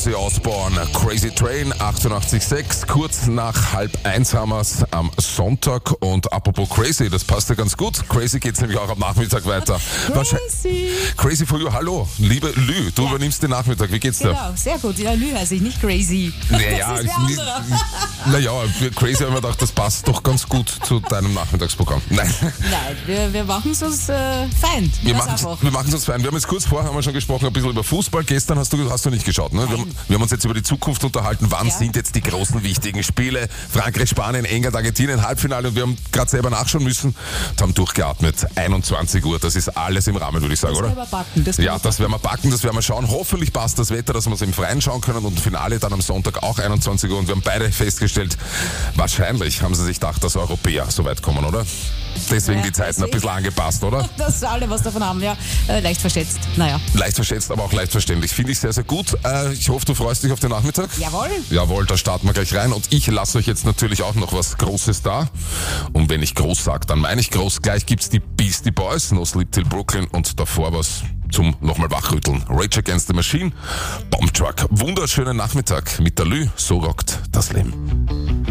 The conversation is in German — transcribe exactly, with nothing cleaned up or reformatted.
Ozzy Osbourne, Crazy Train, achtundachtzig Komma sechs. Kurz nach halb eins haben wir es am Sonntag. Und apropos Crazy, das passt ja ganz gut. Crazy geht es nämlich auch am Nachmittag weiter. Crazy. Crazy for you, hallo, liebe Lü, du Ja. übernimmst den Nachmittag. Wie geht's dir? Genau, sehr gut. Ja, Lü heiße ich, nicht Crazy. Naja, das ist wer anderer. naja, Crazy haben wir gedacht, das passt doch ganz gut zu deinem Nachmittagsprogramm. Nein. Nein, wir, wir machen es uns äh, fein. Wir Ganz machen einfach. wir machen's uns fein. Wir haben jetzt kurz vorher haben wir schon gesprochen, ein bisschen über Fußball. Gestern hast du, hast du nicht geschaut, ne? Wir haben, wir haben uns jetzt über die Zukunft unterhalten. Wann Ja. sind jetzt die großen, wichtigen Spiele? Frankreich, Spanien, England, Argentinien, Halbfinale. Und wir haben gerade selber nachschauen müssen und haben durchgeatmet. einundzwanzig Uhr, das ist alles im Rahmen, würde ich sagen, Das oder? werden wir backen, das werden Ja, wir das werden wir backen, das werden wir schauen. Hoffentlich passt das Wetter, dass wir es im Freien schauen können. Und Finale dann am Sonntag auch einundzwanzig Uhr. Und wir haben beide festgestellt, wahrscheinlich haben sie sich gedacht, dass Europäer so weit kommen, oder? Deswegen Ja, die Zeiten ein deswegen. bisschen angepasst, oder? Dass alle was davon haben, ja. Äh, leicht verschätzt. Naja. Leicht verschätzt, aber auch leicht verständlich. Finde ich sehr, sehr gut. Äh, ich hoffe, du freust dich auf den Nachmittag. Jawohl. Jawohl, da starten wir gleich rein. Und ich lasse euch jetzt natürlich auch noch was Großes da. Und wenn ich groß sage, dann meine ich groß. Gleich gibt's die Beastie Boys, No Sleep Till Brooklyn und davor was zum nochmal wachrütteln. Rage Against the Machine, Bomb Truck. Wunderschönen Nachmittag mit der Lü. So rockt das Leben.